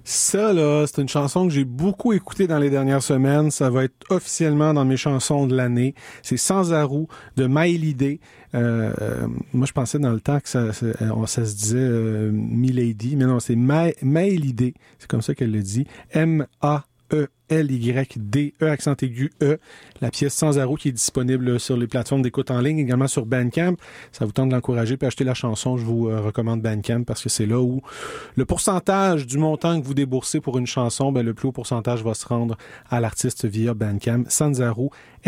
Ça, là, c'est une chanson que j'ai beaucoup écoutée dans les dernières semaines. Ça va être officiellement dans mes chansons de l'année. C'est Sans Arrou de Maëlydé. Moi, je pensais dans le temps que ça se disait Milady, mais non, c'est Maëlydé. C'est comme ça qu'elle le dit. M-A-E-L-Y-D, E accent aigu, E. La pièce Sans Arrou qui est disponible sur les plateformes d'écoute en ligne, également sur Bandcamp. Ça vous tente de l'encourager puis acheter la chanson. Je vous recommande Bandcamp parce que c'est là où le pourcentage du montant que vous déboursez pour une chanson, le plus haut pourcentage va se rendre à l'artiste via Bandcamp. Sans Arrou,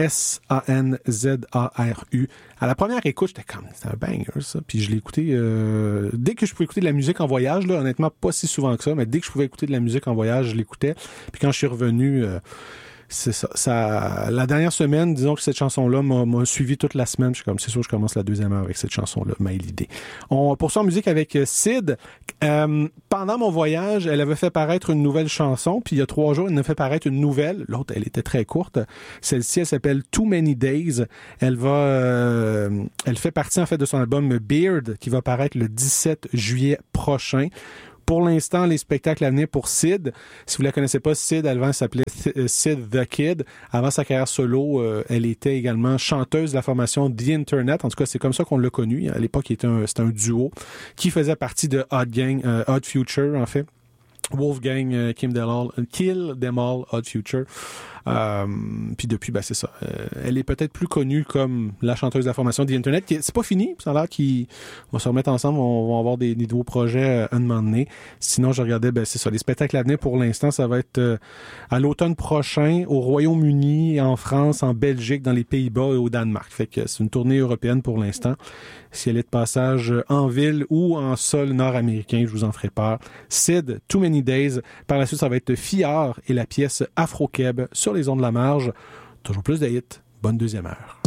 S-A-N-Z-A-R-U. À la première écoute, j'étais comme, c'est un banger, ça. Puis je l'ai écouté, dès que je pouvais écouter de la musique en voyage, là, honnêtement, pas si souvent que ça, mais dès que je pouvais écouter de la musique en voyage, je l'écoutais. Puis quand je suis revenu, c'est ça, la dernière semaine, disons que cette chanson-là m'a suivi toute la semaine. Je suis comme, c'est sûr, je commence la deuxième heure avec cette chanson-là, Maëlydé. On poursuit en musique avec Sid. Pendant mon voyage, elle avait fait paraître une nouvelle chanson, puis il y a 3 jours, elle en a fait paraître une nouvelle. L'autre, elle était très courte. Celle-ci, elle s'appelle Too Many Days. Elle fait partie, en fait, de son album Beard, qui va paraître le 17 juillet prochain. Pour l'instant, les spectacles à venir pour Sid. Si vous la connaissez pas, Sid, avant, elle s'appelait Sid the Kid. Avant sa carrière solo, elle était également chanteuse de la formation The Internet. En tout cas, c'est comme ça qu'on l'a connue. À l'époque, c'était un duo qui faisait partie de Odd Future, en fait. Wolfgang, Kill Them All, Odd Future. Puis depuis, c'est ça. Elle est peut-être plus connue comme la chanteuse de la formation The Internet. C'est pas fini. Ça a l'air qu'ils vont se remettre ensemble. On va avoir des nouveaux projets à un moment donné. Sinon, je regardais, c'est ça. Les spectacles à venir pour l'instant, ça va être à l'automne prochain au Royaume-Uni, en France, en Belgique, dans les Pays-Bas et au Danemark. Fait que c'est une tournée européenne pour l'instant. Si elle est de passage en ville ou en sol nord-américain, je vous en ferai part. Sid, Too Many Days. Par la suite, ça va être Fiard et la pièce Afro-Keb sur les ondes de la marge. Toujours plus de hits. Bonne deuxième heure.